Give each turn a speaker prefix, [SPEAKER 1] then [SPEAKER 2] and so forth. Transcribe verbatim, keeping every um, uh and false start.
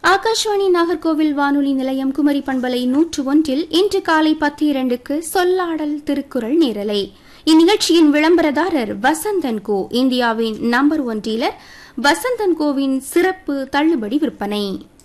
[SPEAKER 1] ஆகாஷ்வாணி நாகர்கோவில் வானொலி நிலையம் குமரி பண்பலை நூற்று ஒன்றில் இன்று காலை பத்து இரண்டுக்கு சொல்லாடல் திருக்குறள் நேரலை. இந்நிகழ்ச்சியின் விளம்பரதாரர் வசந்தன் கோ, இந்தியாவின் number one dealer Vasanthan CoWIN சிறப்பு தள்ளுபடி விற்பனை.